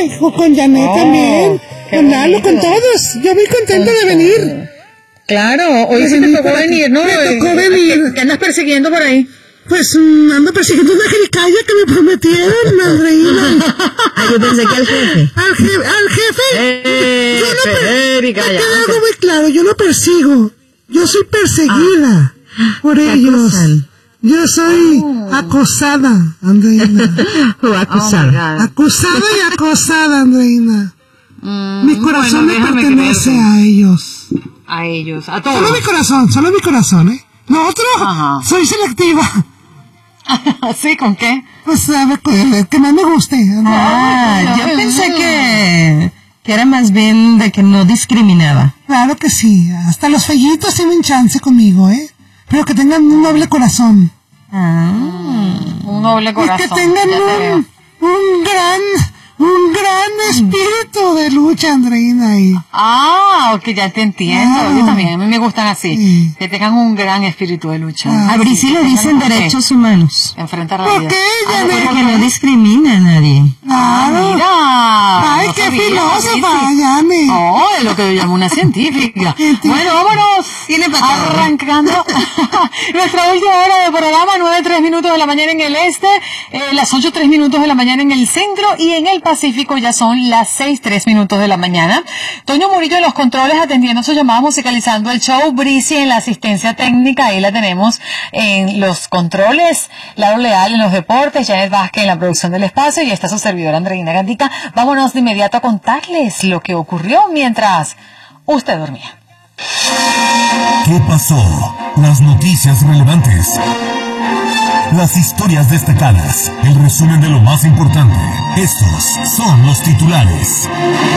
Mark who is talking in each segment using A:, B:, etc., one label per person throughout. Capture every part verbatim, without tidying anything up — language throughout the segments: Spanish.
A: Quique, o con Janet oh, también, con Lalo, con todos. Yo muy contenta de venir.
B: Claro, hoy sí te tocó venir, ¿no?
A: Me tocó venir.
B: ¿Qué andas persiguiendo por ahí?
A: Pues um, ando persiguiendo una jericaya que me prometieron, Andreina.
C: Ay, yo pensé que al jefe.
A: Al, je al jefe.
B: Eh,
A: yo no per
B: jericaya.
A: Te algo muy claro, yo no persigo. Yo soy perseguida ah, por ellos. Acosan. Yo soy oh. acosada, Andreina.
C: o acusada.
A: Oh acusada y acosada, Andreina. Mm, Mi corazón bueno, me pertenece a ellos.
B: A ellos, a todos.
A: Solo mi corazón, solo mi corazón, ¿eh? No, otro, Ajá. soy selectiva.
B: ¿Sí? ¿Con qué?
A: Pues a ver, que más me guste.
C: Ah, yo pensé que, que era más bien de que no discriminaba.
A: Claro que sí, hasta los fellitos tienen chance conmigo, ¿eh? Pero que tengan un noble corazón.
B: Ah, un noble corazón.
A: Y que tengan un, un gran... Un gran espíritu de lucha, Andreina. Y...
B: Ah, ok, ya te entiendo. Ah, yo también, a mí me gustan así. Sí. Que tengan un gran espíritu de lucha.
C: Ah, a Brisi le dicen derechos humanos.
B: Enfrentar la
A: ¿Por
B: vida.
A: qué?
C: Ah, porque no discrimina a nadie.
B: Ah, mira.
A: Ay,
B: no
A: qué
B: sabía,
A: filósofa, Yami.
B: Oh, es lo que yo llamo una científica. Bueno, vámonos.
C: Tiene para
B: arrancando nuestra última hora de programa, nueve tres minutos de la mañana en el este, eh, las ocho tres minutos de la mañana en el centro y en el Pacífico ya son las seis tres minutos de la mañana. Toño Murillo en los controles atendiendo sus llamadas, musicalizando el show. Brisi en la asistencia técnica, ahí la tenemos en los controles. Laro Leal en los deportes, Janet Vázquez en la producción del espacio y está su servidora Andreina Gandica. Vámonos de inmediato a contarles lo que ocurrió mientras usted dormía.
D: ¿Qué pasó? Las noticias relevantes. Las historias destacadas, el resumen de lo más importante. Estos son los titulares.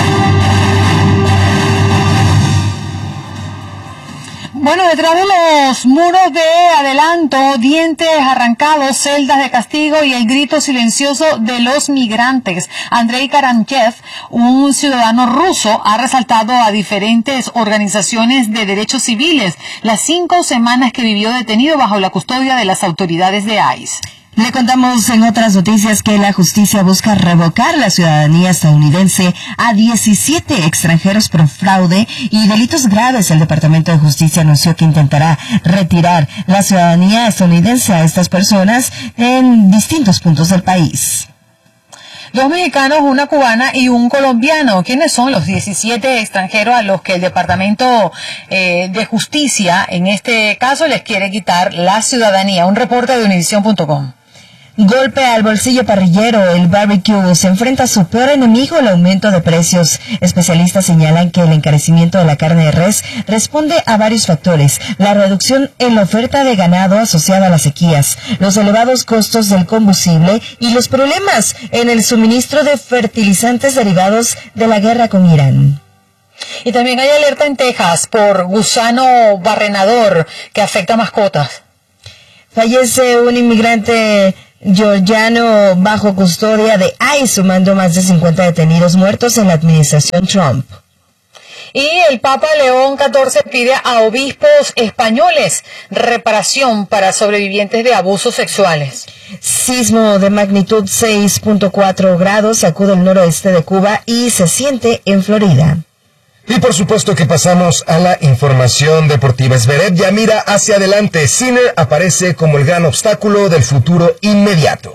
B: Bueno, detrás de los muros de adelanto, dientes arrancados, celdas de castigo y el grito silencioso de los migrantes, Andrei Karamchev, un ciudadano ruso, ha resaltado a diferentes organizaciones de derechos civiles las cinco semanas que vivió detenido bajo la custodia de las autoridades de I C E.
C: Le contamos en otras noticias que la justicia busca revocar la ciudadanía estadounidense a diecisiete extranjeros por fraude y delitos graves. El Departamento de Justicia anunció que intentará retirar la ciudadanía estadounidense a estas personas en distintos puntos del país.
B: Dos mexicanos, una cubana y un colombiano. ¿Quiénes son los diecisiete extranjeros a los que el Departamento eh, de Justicia, en este caso, les quiere quitar la ciudadanía? Un reporte de Univision punto com.
C: Golpe al bolsillo parrillero, el barbecue se enfrenta a su peor enemigo, el aumento de precios. Especialistas señalan que el encarecimiento de la carne de res responde a varios factores: la reducción en la oferta de ganado asociada a las sequías, los elevados costos del combustible y los problemas en el suministro de fertilizantes derivados de la guerra con Irán.
B: Y también hay alerta en Texas por gusano barrenador que afecta a mascotas.
C: Fallece un inmigrante georgiano bajo custodia de I C E, sumando más de cincuenta detenidos muertos en la administración Trump.
B: Y el Papa León catorce pide a obispos españoles reparación para sobrevivientes de abusos sexuales.
C: Sismo de magnitud seis punto cuatro grados sacude el noroeste de Cuba y se siente en Florida.
E: Y por supuesto que pasamos a la información deportiva. Zverev ya mira hacia adelante. Sinner aparece como el gran obstáculo del futuro inmediato.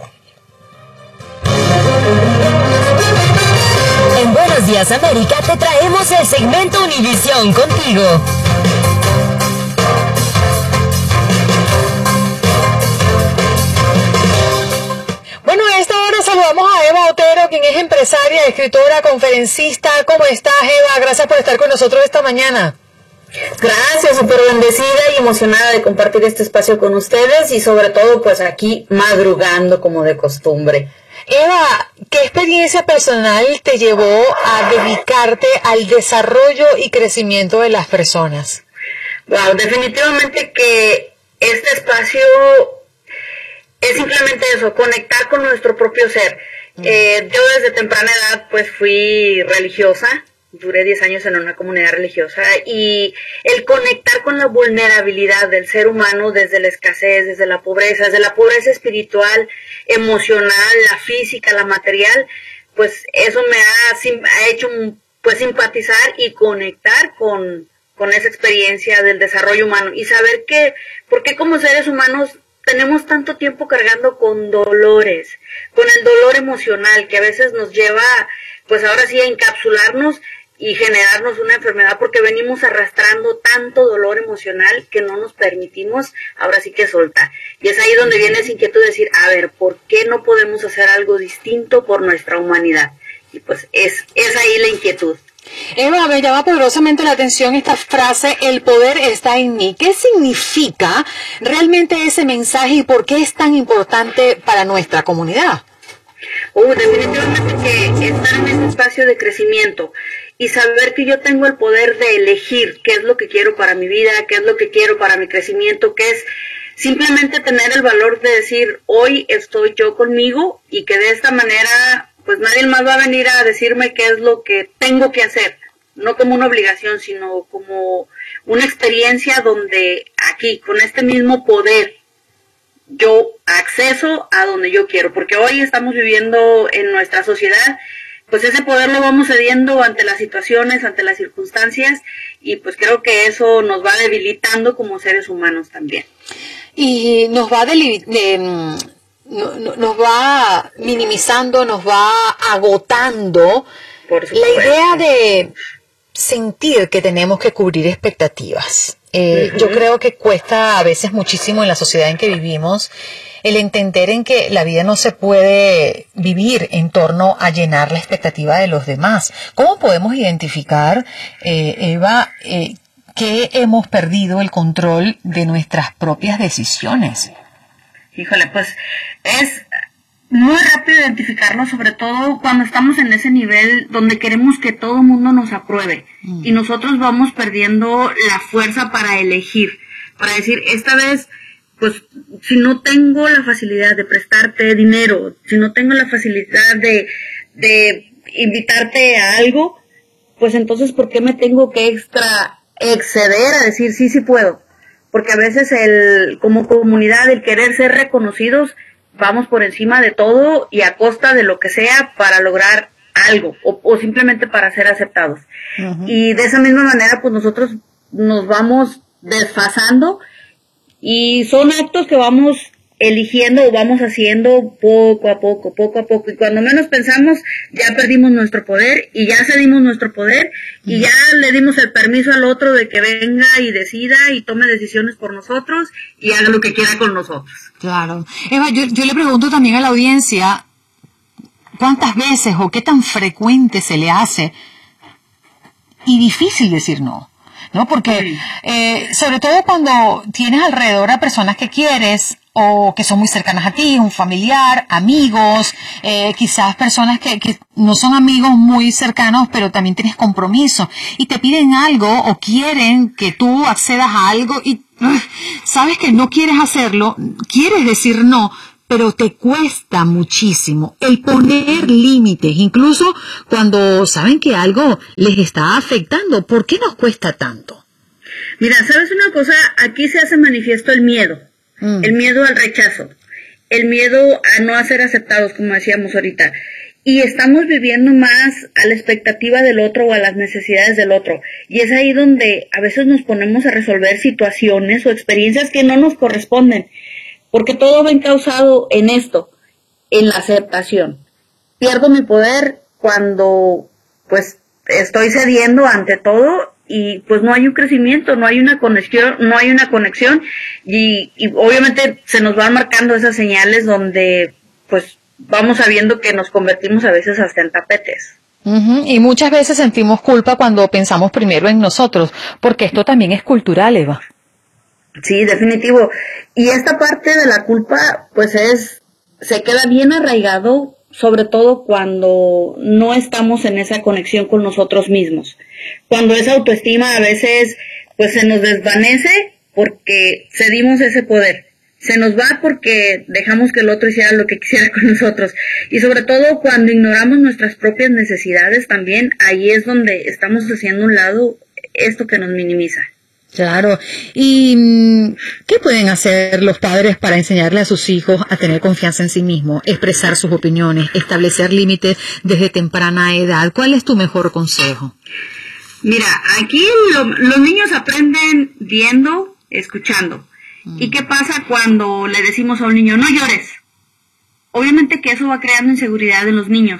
F: En Buenos Días América te traemos el segmento Univisión contigo.
B: Bueno, a esta hora saludamos a Eva Otero, quien es empresaria, escritora, conferencista. ¿Cómo estás, Eva? Gracias por estar con nosotros esta mañana.
G: Gracias, súper bendecida y emocionada de compartir este espacio con ustedes y sobre todo pues aquí madrugando como de costumbre.
B: Eva, ¿qué experiencia personal te llevó a dedicarte al desarrollo y crecimiento de las personas?
G: Wow, definitivamente que este espacio es simplemente eso, conectar con nuestro propio ser. Mm. Eh, yo desde temprana edad pues fui religiosa, duré diez años en una comunidad religiosa y el conectar con la vulnerabilidad del ser humano desde la escasez, desde la pobreza, desde la pobreza espiritual, emocional, la física, la material, pues eso me ha, ha hecho pues simpatizar y conectar con, con esa experiencia del desarrollo humano y saber que, por qué como seres humanos tenemos tanto tiempo cargando con dolores, con el dolor emocional que a veces nos lleva, pues ahora sí, a encapsularnos y generarnos una enfermedad porque venimos arrastrando tanto dolor emocional que no nos permitimos ahora sí que soltar. Y es ahí donde viene esa inquietud de decir, a ver, ¿por qué no podemos hacer algo distinto por nuestra humanidad? Y pues es, es ahí la inquietud.
B: Eva, me llama poderosamente la atención esta frase, el poder está en mí. ¿Qué significa realmente ese mensaje y por qué es tan importante para nuestra comunidad?
G: Uh, definitivamente que estar en ese espacio de crecimiento y saber que yo tengo el poder de elegir qué es lo que quiero para mi vida, qué es lo que quiero para mi crecimiento, que es simplemente tener el valor de decir, hoy estoy yo conmigo y que de esta manera pues nadie más va a venir a decirme qué es lo que tengo que hacer, no como una obligación, sino como una experiencia donde aquí, con este mismo poder, yo acceso a donde yo quiero, porque hoy estamos viviendo en nuestra sociedad, pues ese poder lo vamos cediendo ante las situaciones, ante las circunstancias, y pues creo que eso nos va debilitando como seres humanos también.
B: Y nos va de, de, no, no, nos va minimizando, nos va agotando la idea de sentir que tenemos que cubrir expectativas. Eh, uh-huh. Yo creo que cuesta a veces muchísimo en la sociedad en que vivimos el entender en que la vida no se puede vivir en torno a llenar la expectativa de los demás. ¿Cómo podemos identificar, eh, Eva, eh, que hemos perdido el control de nuestras propias decisiones?
G: Híjole, pues es muy rápido identificarlo, sobre todo cuando estamos en ese nivel donde queremos que todo el mundo nos apruebe mm. y nosotros vamos perdiendo la fuerza para elegir, para decir, esta vez, pues si no tengo la facilidad de prestarte dinero, si no tengo la facilidad de, de invitarte a algo, pues entonces ¿por qué me tengo que extra exceder a decir sí, sí puedo? Porque a veces el como comunidad, el querer ser reconocidos, vamos por encima de todo y a costa de lo que sea para lograr algo o, o simplemente para ser aceptados. Uh-huh. Y de esa misma manera, pues nosotros nos vamos desfasando y son actos que vamos eligiendo o vamos haciendo poco a poco, poco a poco. Y cuando menos pensamos, ya perdimos nuestro poder y ya cedimos nuestro poder y ya le dimos el permiso al otro de que venga y decida y tome decisiones por nosotros y haga lo que quiera con nosotros.
B: Claro. Eva, yo, yo le pregunto también a la audiencia, ¿cuántas veces o qué tan frecuente se le hace y difícil decir no? ¿No? Porque sí. eh, sobre todo cuando tienes alrededor a personas que quieres o que son muy cercanas a ti, un familiar, amigos, eh, quizás personas que, que no son amigos muy cercanos, pero también tienes compromiso y te piden algo o quieren que tú accedas a algo y uh, sabes que no quieres hacerlo, quieres decir no, pero te cuesta muchísimo el poner límites, incluso cuando saben que algo les está afectando. ¿Por qué nos cuesta tanto?
G: Mira, ¿sabes una cosa? Aquí se hace manifiesto el miedo. Mm. El miedo al rechazo, el miedo a no ser aceptados, como decíamos ahorita, y estamos viviendo más a la expectativa del otro o a las necesidades del otro, y es ahí donde a veces nos ponemos a resolver situaciones o experiencias que no nos corresponden, porque todo va encauzado en esto, en la aceptación. Pierdo mi poder cuando pues estoy cediendo ante todo y pues no hay un crecimiento, no hay una conexión, no hay una conexión y, y obviamente se nos van marcando esas señales donde pues vamos sabiendo que nos convertimos a veces hasta en tapetes.
B: Uh-huh. Y muchas veces sentimos culpa cuando pensamos primero en nosotros, porque esto también es cultural, Eva.
G: Sí, definitivo. Y esta parte de la culpa pues es, se queda bien arraigado, sobre todo cuando no estamos en esa conexión con nosotros mismos. Cuando esa autoestima a veces pues se nos desvanece porque cedimos ese poder. Se nos va porque dejamos que el otro hiciera lo que quisiera con nosotros. Y sobre todo cuando ignoramos nuestras propias necesidades también, ahí es donde estamos haciendo a un lado esto que nos minimiza.
B: Claro. ¿Y qué pueden hacer los padres para enseñarle a sus hijos a tener confianza en sí mismos, expresar sus opiniones, establecer límites desde temprana edad? ¿Cuál es tu mejor consejo?
G: Mira, aquí lo, los niños aprenden viendo, escuchando. Mm. ¿Y qué pasa cuando le decimos a un niño, no llores? Obviamente que eso va creando inseguridad en los niños.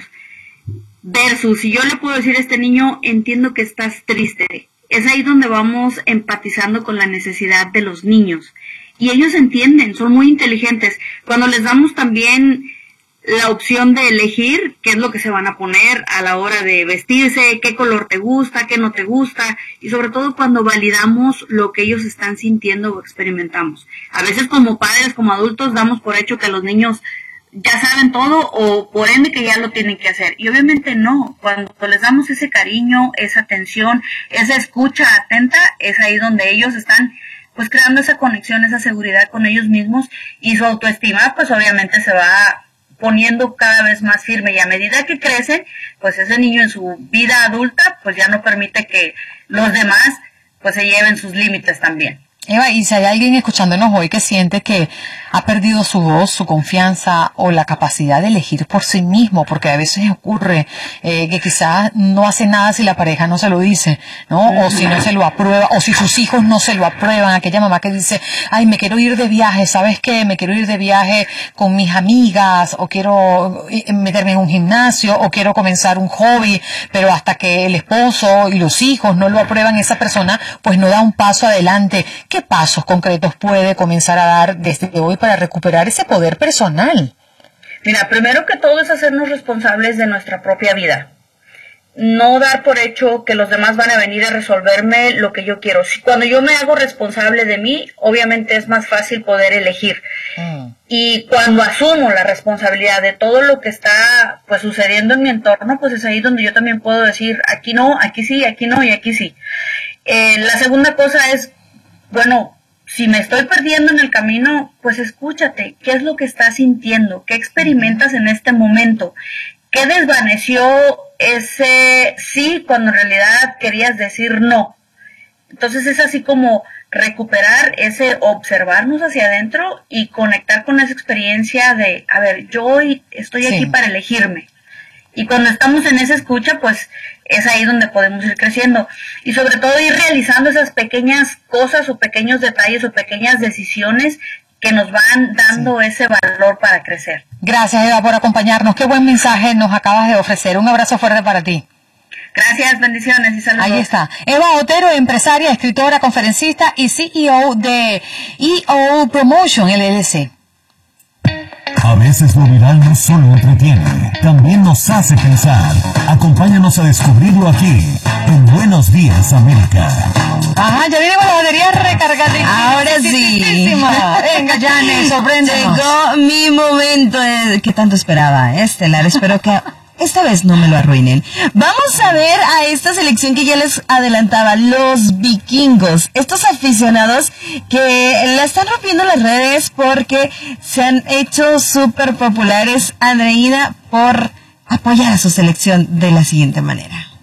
G: Versus, si yo le puedo decir a este niño, entiendo que estás triste. Es ahí donde vamos empatizando con la necesidad de los niños. Y ellos entienden, son muy inteligentes. Cuando les damos también la opción de elegir qué es lo que se van a poner a la hora de vestirse, qué color te gusta, qué no te gusta, y sobre todo cuando validamos lo que ellos están sintiendo o experimentamos. A veces como padres, como adultos, damos por hecho que los niños ya saben todo o por ende que ya lo tienen que hacer. Y obviamente no, cuando les damos ese cariño, esa atención, esa escucha atenta, es ahí donde ellos están pues creando esa conexión, esa seguridad con ellos mismos y su autoestima pues obviamente se va poniendo cada vez más firme y a medida que crecen, pues ese niño en su vida adulta pues ya no permite que los demás pues se lleven sus límites también.
B: Eva, y si hay alguien escuchándonos hoy que siente que ha perdido su voz, su confianza o la capacidad de elegir por sí mismo, porque a veces ocurre eh, que quizás no hace nada si la pareja no se lo dice, ¿no? O si no se lo aprueba, o si sus hijos no se lo aprueban. Aquella mamá que dice, ay, me quiero ir de viaje, ¿sabes qué? Me quiero ir de viaje con mis amigas, o quiero meterme en un gimnasio, o quiero comenzar un hobby, pero hasta que el esposo y los hijos no lo aprueban, esa persona pues no da un paso adelante. ¿Qué pasos concretos puede comenzar a dar desde hoy para recuperar ese poder personal?
G: Mira, primero que todo es hacernos responsables de nuestra propia vida. No dar por hecho que los demás van a venir a resolverme lo que yo quiero. Cuando yo me hago responsable de mí, obviamente es más fácil poder elegir. Mm. Y cuando asumo la responsabilidad de todo lo que está pues sucediendo en mi entorno, pues es ahí donde yo también puedo decir, aquí no, aquí sí, aquí no y aquí sí. Eh, la segunda cosa es, bueno, si me estoy perdiendo en el camino, pues escúchate, ¿qué es lo que estás sintiendo? ¿Qué experimentas en este momento? ¿Qué desvaneció ese sí cuando en realidad querías decir no? Entonces es así como recuperar ese observarnos hacia adentro y conectar con esa experiencia de, a ver, yo hoy estoy sí. aquí para elegirme. Y cuando estamos en esa escucha, pues es ahí donde podemos ir creciendo. Y sobre todo ir realizando esas pequeñas cosas o pequeños detalles o pequeñas decisiones que nos van dando sí. ese valor para crecer.
B: Gracias, Eva, por acompañarnos. Qué buen mensaje nos acabas de ofrecer. Un abrazo fuerte para ti.
G: Gracias, bendiciones y saludos.
B: Ahí está. Eva Otero, empresaria, escritora, conferencista y C E O de E O Promotion L L C.
D: A veces lo viral no solo entretiene, también nos hace pensar. Acompáñanos a descubrirlo aquí, en Buenos Días, América.
B: Ajá, ya viene con la batería recargadita.
C: Ahora sí.
B: Venga, Janet, sorpréndenos.
C: Llegó mi momento de... que tanto esperaba, ¿eh, Estelar? Espero que... esta vez no me lo arruinen. Vamos a ver a esta selección que ya les adelantaba, los vikingos. Estos aficionados que la están rompiendo las redes porque se han hecho súper populares, Andreina, por apoyar a su selección de la siguiente manera.